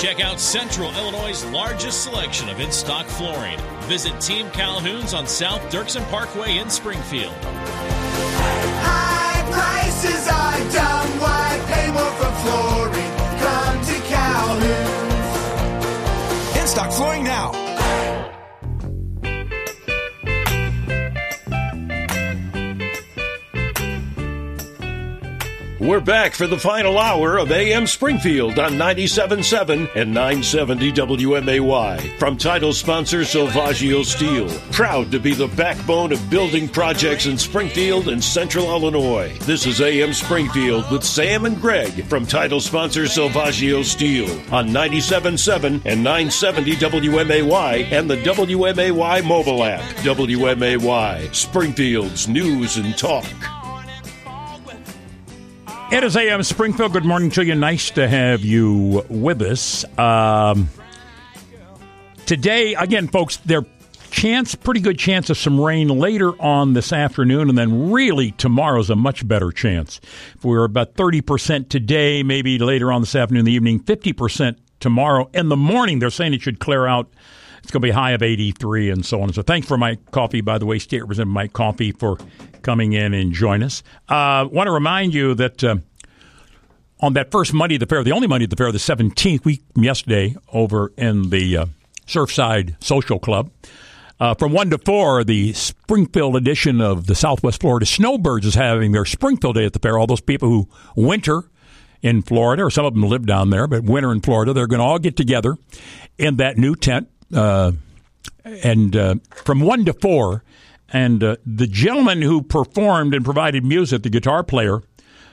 Check out Central Illinois' largest selection of in-stock flooring. Visit Team Calhoun's on South Dirksen Parkway in Springfield. High prices are dumb. Why pay more for flooring? Come to Calhoun's. In-stock flooring now. We're back for the final hour of AM Springfield on 97.7 and 970 WMAY. From title sponsor Silvaggio Steel, proud to be the backbone of building projects in Springfield and Central Illinois. This is AM Springfield with Sam and Greg from title sponsor Silvaggio Steel on 97.7 and 970 WMAY and the WMAY mobile app. WMAY, Springfield's news and talk. It is AM Springfield. Good morning to you. Nice to have you with us. Today, again, folks, pretty good chance of some rain later on this afternoon, and then really tomorrow's a much better chance. If we're about 30% today, maybe later on this afternoon, in the evening, 50% tomorrow. In the morning, they're saying it should clear out. It's going to be a high of 83 and so on. So thanks for Mike Coffey, by the way, State Representative Mike Coffey, for coming in and join us. I want to remind you that on that first Monday of the Fair, the only Monday of the Fair, the 17th, yesterday over in the Surfside Social Club, from 1 to 4, the Springfield edition of the Southwest Florida Snowbirds is having their Springfield Day at the Fair. All those people who winter in Florida, or some of them live down there, but winter in Florida, they're going to all get together in that new tent. And from 1 to 4, and the gentleman who performed and provided music, the guitar player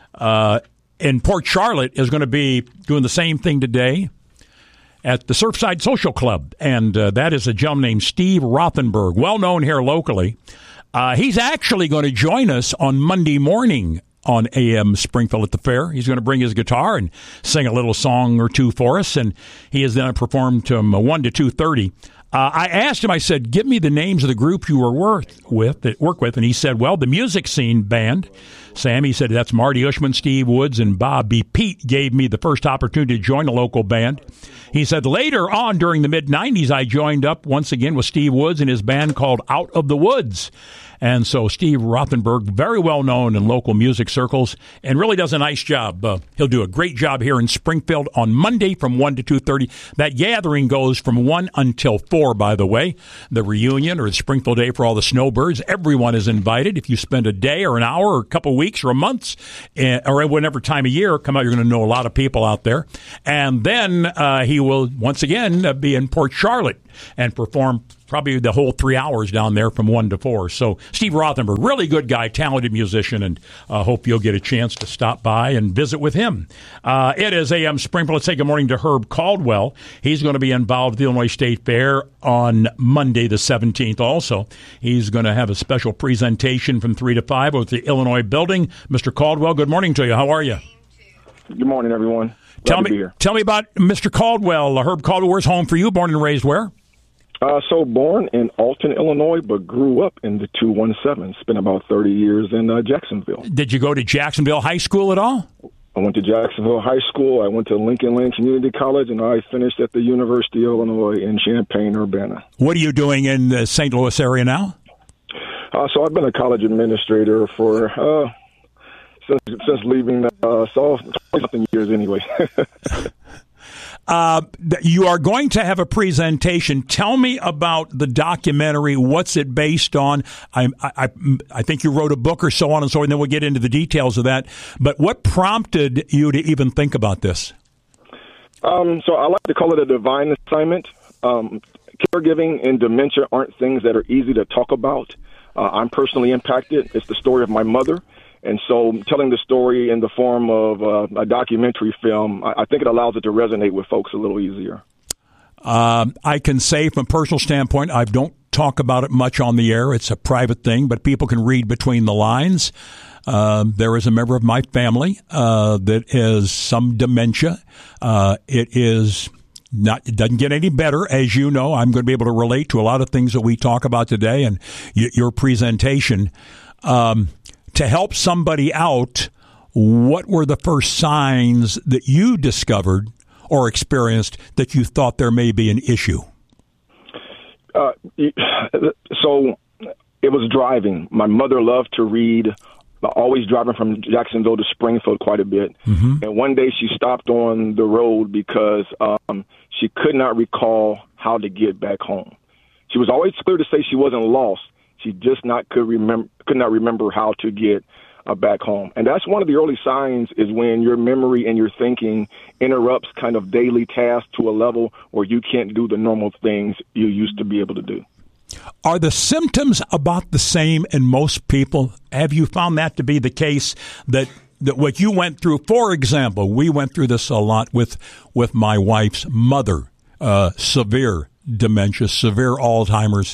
in Port Charlotte, is going to be doing the same thing today at the Surfside Social Club, and that is a gentleman named Steve Rothenberg, well known here locally. He's actually going to join us on Monday morning on AM Springfield at the Fair. He's going to bring his guitar and sing a little song or two for us, and he is then performed from 1 to 2:30. I asked him, I said, give me the names of the group you were work with, and he said, well, the Music Scene Band. Sam, he said, that's Marty Ushman, Steve Woods, and Bob B. Pete gave me the first opportunity to join a local band. He said, later on during the mid-'90s, I joined up once again with Steve Woods and his band called Out of the Woods. And so Steve Rothenberg, very well known in local music circles, and really does a nice job. He'll do a great job here in Springfield on Monday from 1 to 2:30. That gathering goes from 1 until 4, by the way. The reunion or the Springfield Day for all the snowbirds. Everyone is invited. If you spend a day or an hour or a couple of weeks or a month or whatever time of year, come out, you're going to know a lot of people out there. And then he will once again be in Port Charlotte and perform probably the whole 3 hours down there from 1 to 4. So Steve Rothenberg, really good guy, talented musician, and hope you'll get a chance to stop by and visit with him. It is AM Springfield. Let's say good morning to Herb Caldwell. He's going to be involved with the Illinois State Fair on Monday the 17th also. He's going to have a special presentation from 3 to 5 with the Illinois Building. Mr. Caldwell, good morning to you. How are you? Good morning, everyone. Tell me about Mr. Caldwell. Herb Caldwell, where's home for you? Born and raised where? So born in Alton, Illinois, but grew up in the 217. Spent about 30 years in Jacksonville. Did you go to Jacksonville High School at all? I went to Jacksonville High School. I went to Lincoln Land Community College, and I finished at the University of Illinois in Champaign-Urbana. What are you doing in the St. Louis area now? So I've been a college administrator for since leaving, 20-something years anyway. You are going to have a presentation. Tell me about the documentary. What's it based on? I think you wrote a book or so on and so on, and then we'll get into the details of that. But what prompted you to even think about this? So I like to call it a divine assignment. Caregiving and dementia aren't things that are easy to talk about. I'm personally impacted. It's the story of my mother. And so telling the story in the form of a documentary film, I think it allows it to resonate with folks a little easier. I can say from a personal standpoint, I don't talk about it much on the air. It's a private thing, but people can read between the lines. There is a member of my family that has some dementia. It doesn't get any better, as you know. I'm going to be able to relate to a lot of things that we talk about today and your presentation. To help somebody out, what were the first signs that you discovered, or experienced that you thought there may be an issue? So it was driving. My mother loved to read, always driving from Jacksonville to Springfield quite a bit. Mm-hmm. And one day she stopped on the road because she could not recall how to get back home. She was always clear to say she wasn't lost. She just could not remember how to get back home. And that's one of the early signs, is when your memory and your thinking interrupts kind of daily tasks to a level where you can't do the normal things you used to be able to do. Are the symptoms about the same in most people? Have you found that to be the case, that what you went through? For example, we went through this a lot with my wife's mother, severe dementia, severe Alzheimer's,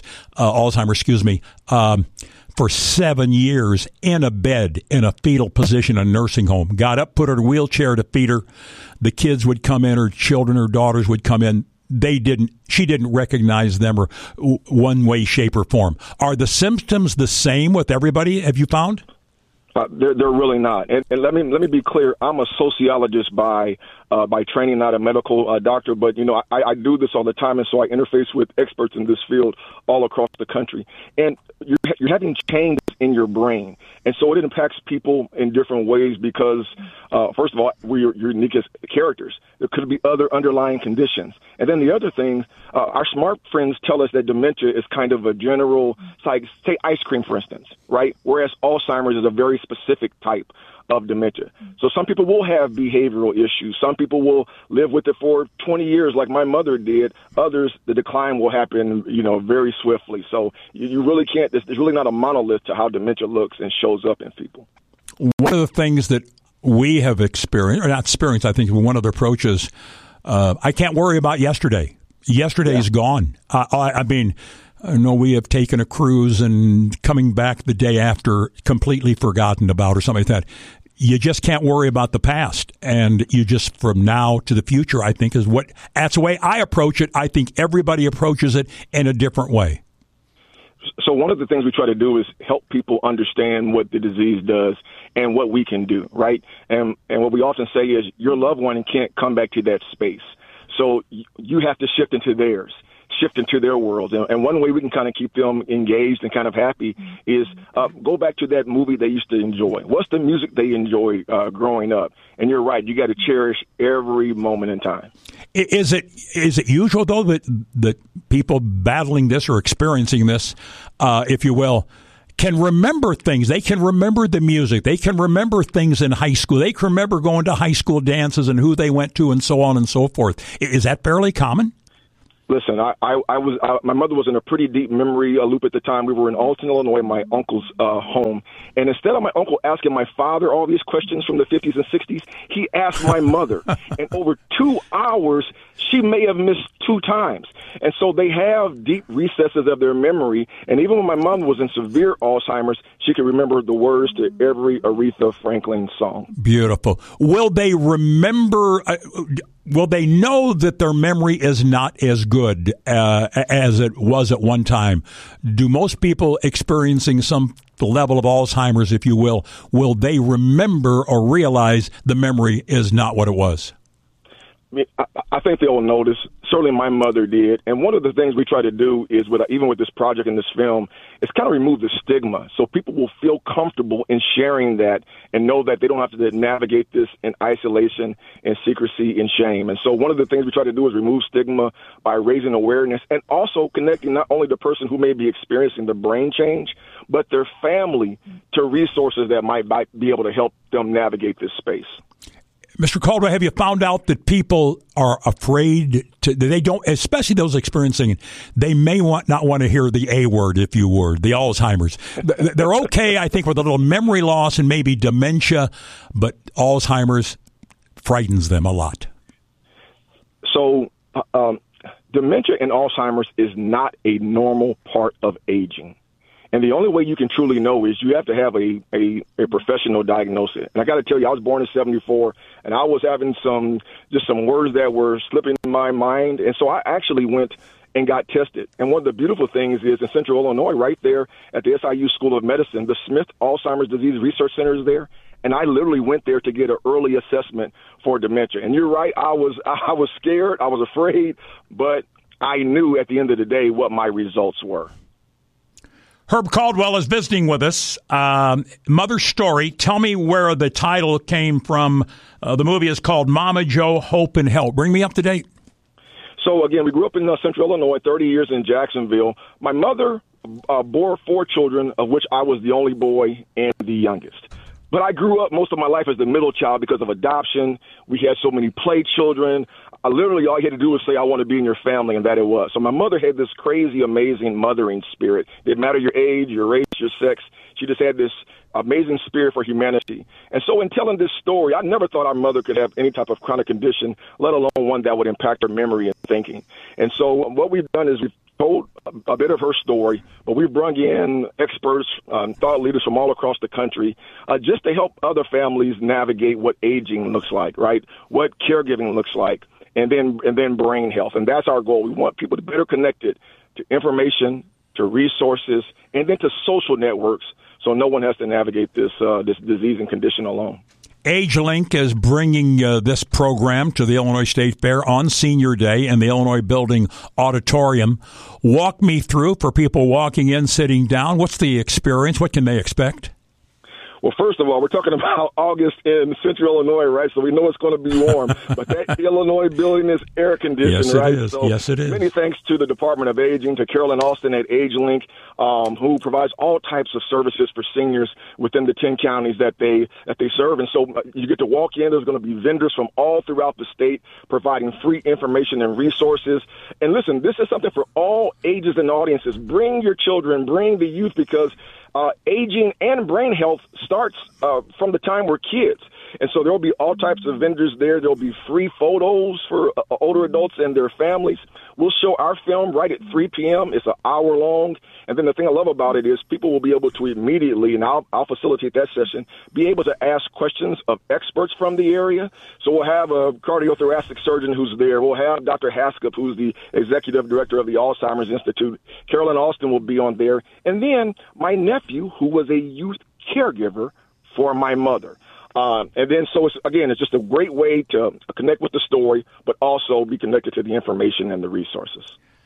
for 7 years in a bed, in a fetal position, in a nursing home. Got up, put her in a wheelchair to feed her. The kids would come in, her children, her daughters would come in. She didn't recognize them or one way, shape, or form. Are the symptoms the same with everybody, have you found? They're really not. And let me be clear. I'm a sociologist by training, not a medical doctor. But, I do this all the time. And so I interface with experts in this field all across the country. And you're having changes in your brain. And so it impacts people in different ways because, first of all, we're unique as characters. There could be other underlying conditions. And then the other thing, our smart friends tell us that dementia is kind of a general, like, say, ice cream, for instance, right? Whereas Alzheimer's is a very specific type of dementia. So some people will have behavioral issues. Some people will live with it for 20 years like my mother did. Others, the decline will happen, very swiftly. So you really can't, there's really not a monolith to how dementia looks and shows up in people. One of the things that we have experienced, or not experienced, I think one of the approaches, I can't worry about yesterday. Yesterday is gone. I know we have taken a cruise and coming back the day after completely forgotten about or something like that. You just can't worry about the past. And you just, from now to the future, I think that's the way I approach it. I think everybody approaches it in a different way. So one of the things we try to do is help people understand what the disease does and what we can do, right? And what we often say is your loved one can't come back to that space. So you have to shift into theirs. Shift into their world. And one way we can kind of keep them engaged and kind of happy is go back to that movie they used to enjoy. What's the music they enjoy growing up? And you're right, you got to cherish every moment in time. Is it usual, though, that people battling this or experiencing this, if you will, can remember things? They can remember the music. They can remember things in high school. They can remember going to high school dances and who they went to and so on and so forth. Is that fairly common? Listen, my mother was in a pretty deep memory loop at the time. We were in Alton, Illinois, my uncle's home. And instead of my uncle asking my father all these questions from the 50s and 60s, he asked my mother. And over 2 hours, she may have missed 2 times. And so they have deep recesses of their memory. And even when my mom was in severe Alzheimer's, she could remember the words to every Aretha Franklin song. Beautiful. Will they remember... will they know that their memory is not as good as it was at one time? Do most people experiencing some level of Alzheimer's, if you will they remember or realize the memory is not what it was? I think they'll notice. Certainly my mother did. And one of the things we try to do is, even with this project and this film, is kind of remove the stigma so people will feel comfortable in sharing that and know that they don't have to navigate this in isolation and secrecy and shame. And so one of the things we try to do is remove stigma by raising awareness and also connecting not only the person who may be experiencing the brain change, but their family to resources that might be able to help them navigate this space. Mr. Caldwell, have you found out that people are afraid they don't, especially those experiencing it, they may not want to hear the A word, if you were, the Alzheimer's. They're okay, I think, with a little memory loss and maybe dementia, but Alzheimer's frightens them a lot. So dementia and Alzheimer's is not a normal part of aging. And the only way you can truly know is you have to have a professional diagnose it. And I got to tell you, I was born in 1974, and I was having some words that were slipping in my mind. And so I actually went and got tested. And one of the beautiful things is in Central Illinois, right there at the SIU School of Medicine, the Smith Alzheimer's Disease Research Center is there. And I literally went there to get an early assessment for dementia. And you're right, I was scared, I was afraid, but I knew at the end of the day what my results were. Herb Caldwell is visiting with us. Mother's Story. Tell me where the title came from. The movie is called Mama Joe, Hope and Help. Bring me up to date. So, again, we grew up in Central Illinois, 30 years in Jacksonville. My mother bore 4 children, of which I was the only boy and the youngest. But I grew up most of my life as the middle child because of adoption. We had so many play children. Literally, all you had to do was say, I want to be in your family, and that it was. So my mother had this crazy, amazing mothering spirit. It didn't matter your age, your race, your sex. She just had this amazing spirit for humanity. And so in telling this story, I never thought our mother could have any type of chronic condition, let alone one that would impact her memory and thinking. And so what we've done is we've told a bit of her story, but we've brought in experts, thought leaders from all across the country, just to help other families navigate what aging looks like, right? What caregiving looks like, and then brain health. And that's our goal. We want people to be better connected to information, to resources, and then to social networks, so no one has to navigate this disease and condition alone. AgeLink is bringing this program to the Illinois State Fair on Senior Day in the Illinois Building Auditorium. Walk me through, for people walking in, sitting down, what's the experience? What can they expect? Well, first of all, we're talking about August in Central Illinois, right? So we know it's going to be warm. But that Illinois building is air conditioned, yes, right? It is. So yes, it is. Many thanks to the Department of Aging, to Carolyn Austin at AgeLink, who provides all types of services for seniors within the 10 counties that they serve. And so you get to walk in. There's going to be vendors from all throughout the state providing free information and resources. And listen, this is something for all ages and audiences. Bring your children, bring the youth, because aging and brain health starts from the time we're kids. And so there will be all types of vendors there. There will be free photos for older adults and their families. We'll show our film right at 3 p.m. It's an hour long. And then the thing I love about it is people will be able to immediately, and I'll facilitate that session, be able to ask questions of experts from the area. So we'll have a cardiothoracic surgeon who's there. We'll have Dr. Haskell, who's the executive director of the Alzheimer's Institute. Carolyn Austin will be on there. And then my nephew, who was a youth caregiver for my mother. And then, so it's just a great way to connect with the story, but also be connected to the information and the resources.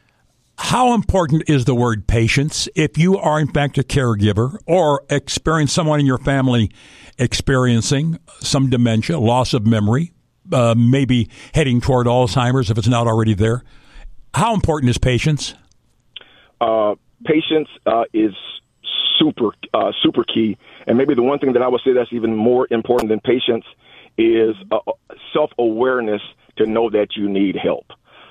How important is the word patience if you are, in fact, a caregiver or experience someone in your family experiencing some dementia, loss of memory, maybe heading toward Alzheimer's if it's not already there? How important is patience? Patience is super key. And maybe the one thing that I would say that's even more important than patience is self-awareness to know that you need help.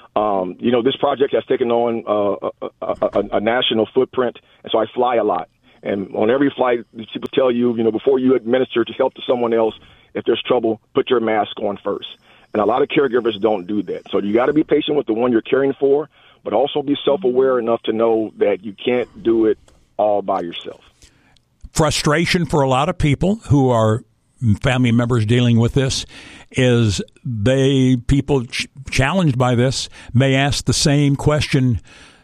This project has taken on a national footprint, and so I fly a lot. And on every flight, people tell you, before you administer to help to someone else, if there's trouble, put your mask on first. And a lot of caregivers don't do that. So you got to be patient with the one you're caring for, but also be self-aware enough to know that you can't do it all by yourself. Frustration for a lot of people who are family members dealing with this is people challenged by this may ask the same question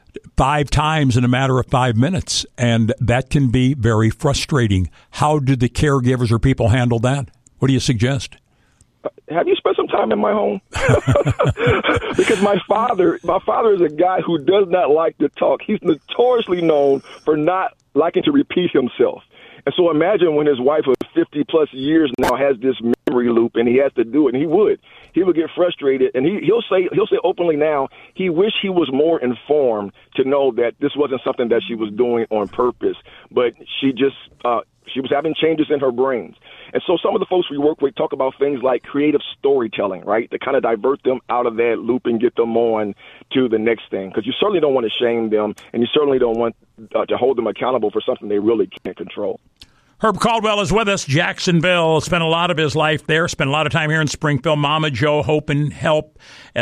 5 times in a matter of 5 minutes, and that can be very frustrating. How do the caregivers or people handle that? What do you suggest? Have you spent some time in my home? Because my father is a guy who does not like to talk. He's notoriously known for not liking to repeat himself. And so imagine when his wife of 50-plus years now has this memory loop and he has to do it, and he would get frustrated, and he'll say openly now he wished he was more informed to know that this wasn't something that she was doing on purpose, but she was having changes in her brains. And so some of the folks we work with talk about things like creative storytelling, right, to kind of divert them out of that loop and get them on to the next thing, because you certainly don't want to shame them, and you certainly don't want to hold them accountable for something they really can't control. Herb Caldwell is with us. Jacksonville, spent a lot of his life there, spent a lot of time here in Springfield. Mama Joe, Hope and Help.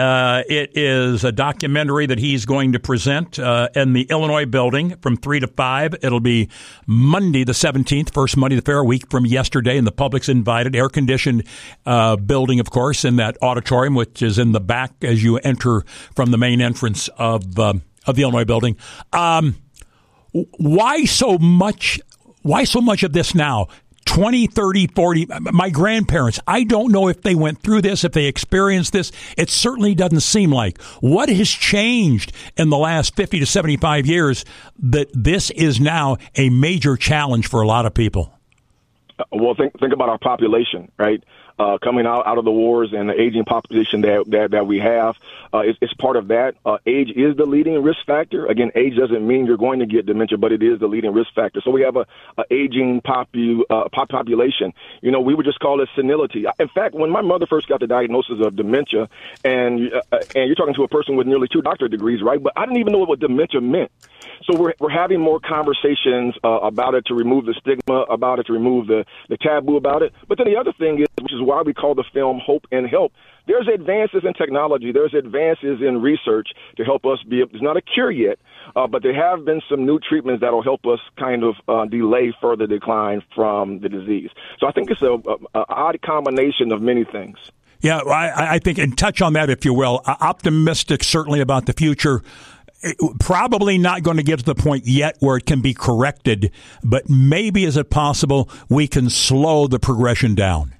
It is a documentary that he's going to present in the Illinois Building from 3 to 5. It'll be Monday the 17th, first Monday of the fair, a week from yesterday, and the public's invited. Air-conditioned building, of course, in that auditorium, which is in the back as you enter from the main entrance of the Illinois Building. Why so much of this now? 20, 30, 40, my grandparents, I don't know if they went through this, if they experienced this. It certainly doesn't seem like. What has changed in the last 50 to 75 years that this is now a major challenge for a lot of people? Well, think about our population, right? Coming out of the wars and the aging population that we have, it's part of that. Age is the leading risk factor. Again, age doesn't mean you're going to get dementia, but it is the leading risk factor. So we have a aging population. You know, we would just call it senility. In fact, when my mother first got the diagnosis of dementia, and you're talking to a person with nearly 2 doctorate degrees, right? But I didn't even know what dementia meant. So we're having more conversations about it to remove the stigma about it, to remove the taboo about it. But then the other thing is, which is why we call the film Hope and Help, there's advances in technology, there's advances in research to help us it's not a cure yet, but there have been some new treatments that will help us kind of delay further decline from the disease. So I think it's a odd combination of many things. Yeah, I think, and touch on that, if you will. Optimistic, certainly, about the future. Probably not going to get to the point yet where it can be corrected, but maybe is it possible we can slow the progression down?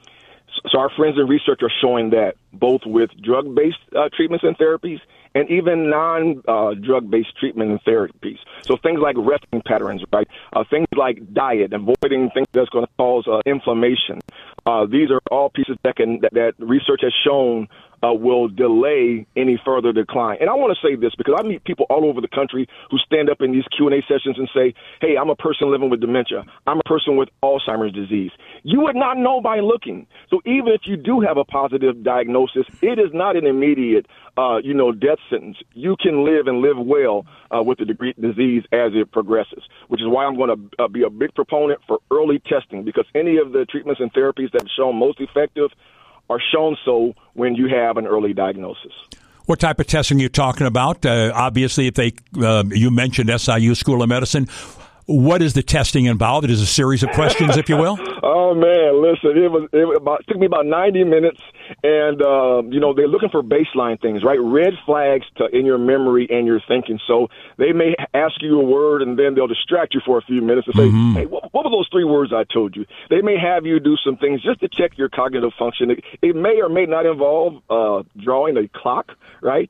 So our friends in research are showing that both with drug-based treatments and therapies and even non-drug-based treatment and therapies. So things like resting patterns, right? Things like diet, avoiding things that's going to cause inflammation. These are all pieces that research has shown will delay any further decline. And I want to say this because I meet people all over the country who stand up in these Q&A sessions and say, hey, I'm a person living with dementia. I'm a person with Alzheimer's disease. You would not know by looking. So even if you do have a positive diagnosis, it is not an immediate, death sentence. You can live and live well with the disease as it progresses, which is why I'm going to be a big proponent for early testing, because any of the treatments and therapies that have shown most effective are shown so when you have an early diagnosis. What type of testing are you talking about? Obviously, if you mentioned SIU School of Medicine. What is the testing involved? It is a series of questions, if you will. Oh man, listen, it took me about 90 minutes, and they're looking for baseline things, right? Red flags in your memory and your thinking. So they may ask you a word, and then they'll distract you for a few minutes and say, "Hey, what were those 3 words I told you?" They may have you do some things just to check your cognitive function. It may or may not involve drawing a clock, right?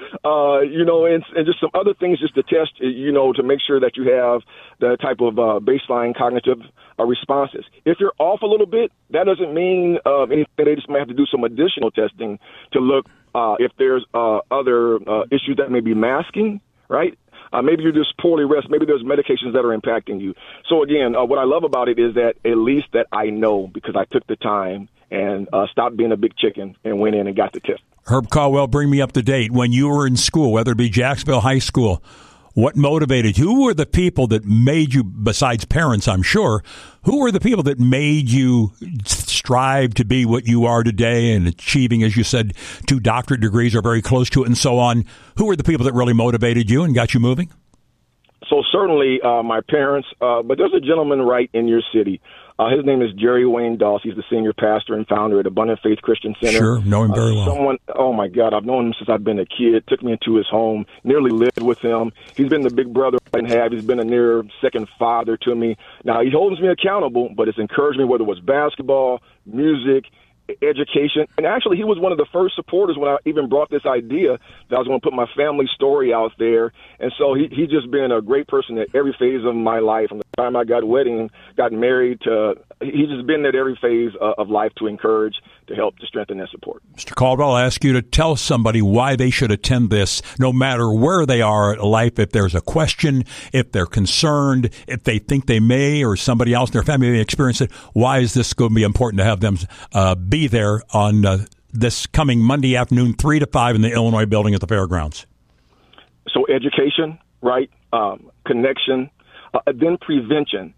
And just some other things just to test, to make sure that you have the type of baseline cognitive responses. If you're off a little bit, that doesn't mean anything. They just might have to do some additional testing to look if there's other issues that may be masking, right? Maybe you're just poorly rested. Maybe there's medications that are impacting you. So again, what I love about it is that at least that I know, because I took the time and stopped being a big chicken and went in and got the test. Herb Caldwell, bring me up to date. When you were in school, whether it be Jacksonville High School, what motivated you? Who were the people that made you, besides parents, I'm sure, who were the people that made you strive to be what you are today and achieving, as you said, 2 doctorate degrees or very close to it and so on? Who were the people that really motivated you and got you moving? So certainly my parents, but there's a gentleman right in your city. His name is Jerry Wayne Doss. He's the senior pastor and founder at Abundant Faith Christian Center. Sure, know him very well. Oh my God, I've known him since I've been a kid. Took me into his home, nearly lived with him. He's been the big brother I didn't have. He's been a near second father to me. Now, he holds me accountable, but it's encouraged me, whether it was basketball, music, education. And actually, he was one of the first supporters when I even brought this idea that I was going to put my family story out there. And so he's just been a great person at every phase of my life. From the time I got married, he's just been at every phase of life to encourage, to help, to strengthen, and support. Mr. Caldwell, I'll ask you to tell somebody why they should attend this, no matter where they are in life. If there's a question, if they're concerned, if they think they may or somebody else in their family may experience it, why is this going to be important to have them be there on this coming Monday afternoon, 3 to 5 in the Illinois building at the fairgrounds? So education, right? Connection, then prevention.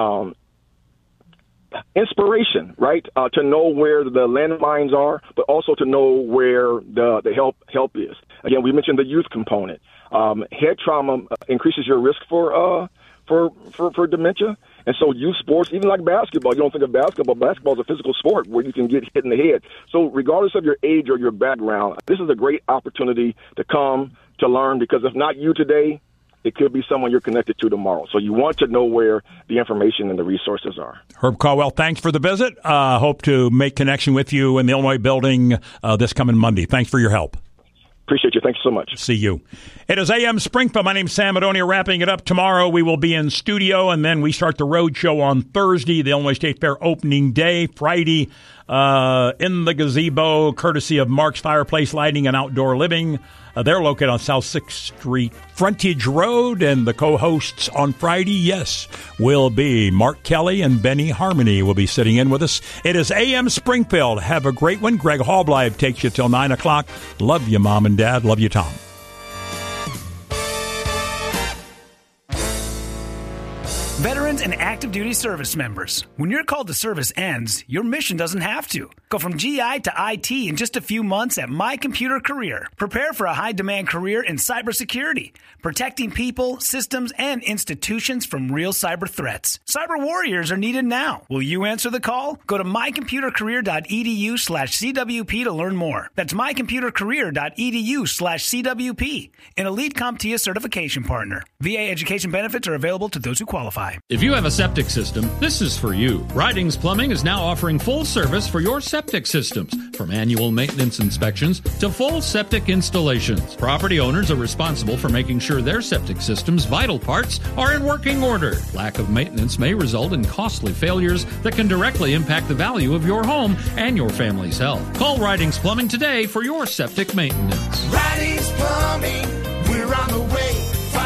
Inspiration, right? To know where the landmines are, but also to know where the help is. Again, we mentioned the youth component. Head trauma increases your risk for dementia. And so youth sports, even like basketball, you don't think of basketball. Basketball is a physical sport where you can get hit in the head. So regardless of your age or your background, this is a great opportunity to come to learn, because if not you today, it could be someone you're connected to tomorrow. So you want to know where the information and the resources are. Herb Caldwell, thanks for the visit. Hope to make connection with you in the Illinois building this coming Monday. Thanks for your help. Appreciate you. Thank you so much. See you. It is AM Springfield. My name's Sam Madonia. Wrapping it up tomorrow. We will be in studio, and then we start the road show on Thursday, the Illinois State Fair opening day. Friday, in the gazebo, courtesy of Mark's Fireplace Lighting and Outdoor Living. They're located on South 6th Street, Frontage Road, and the co-hosts on Friday, yes, will be Mark Kelly and Benny Harmony will be sitting in with us. It is AM Springfield. Have a great one. Greg Hallbleib takes you till 9 o'clock. Love you, Mom and Dad. Love you, Tom. Veterans and active duty service members, when your call to service ends, your mission doesn't have to. Go from GI to IT in just a few months at My Computer Career. Prepare for a high-demand career in cybersecurity, protecting people, systems, and institutions from real cyber threats. Cyber warriors are needed now. Will you answer the call? Go to mycomputercareer.edu/CWP to learn more. That's mycomputercareer.edu/CWP, an elite CompTIA certification partner. VA education benefits are available to those who qualify. If you have a septic system, this is for you. Ridings Plumbing is now offering full service for your septic systems, from annual maintenance inspections to full septic installations. Property owners are responsible for making sure their septic system's vital parts are in working order. Lack of maintenance may result in costly failures that can directly impact the value of your home and your family's health. Call Ridings Plumbing today for your septic maintenance. Ridings Plumbing, we're on the way.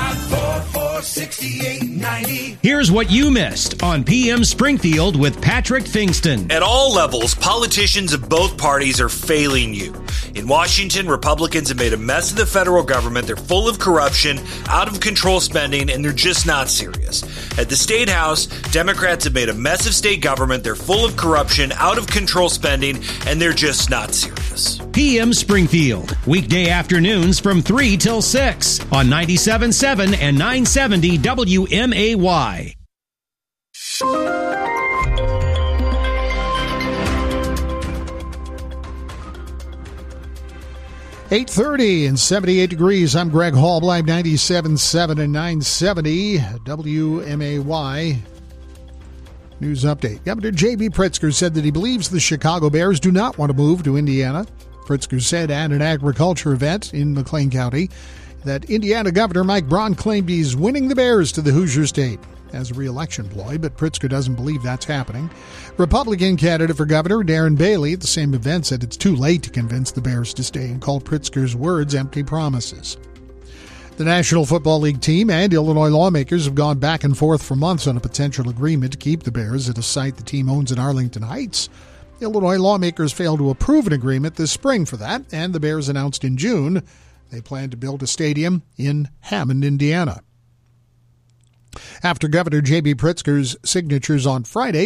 544-6890. Here's what you missed on PM Springfield with Patrick Fingston. At all levels, politicians of both parties are failing you. In Washington, Republicans have made a mess of the federal government. They're full of corruption, out of control spending, and they're just not serious. At the State House, Democrats have made a mess of state government. They're full of corruption, out of control spending, and they're just not serious. PM Springfield, weekday afternoons from 3 till 6 on 97.7 and 970 WMAY. .30 and 78 degrees. I'm Greg Hallbleib, 97.7 and 970 WMAY. News update. Governor J.B. Pritzker said that he believes the Chicago Bears do not want to move to Indiana. Pritzker said at an agriculture event in McLean County that Indiana Governor Mike Braun claimed he's winning the Bears to the Hoosier State as a re-election ploy, but Pritzker doesn't believe that's happening. Republican candidate for governor Darren Bailey at the same event said it's too late to convince the Bears to stay and called Pritzker's words empty promises. The National Football League team and Illinois lawmakers have gone back and forth for months on a potential agreement to keep the Bears at a site the team owns in Arlington Heights. Illinois lawmakers failed to approve an agreement this spring for that, and the Bears announced in June they plan to build a stadium in Hammond, Indiana. After Governor J.B. Pritzker's signatures on Friday,